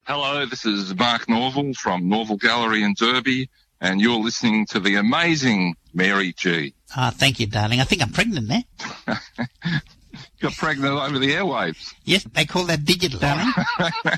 Hello, this is Mark Norval from Norval Gallery in Derby, and you're listening to the amazing Mary G. Thank you, darling. I think I'm pregnant there. Got pregnant over the airwaves. Yes, they call that digital, darling.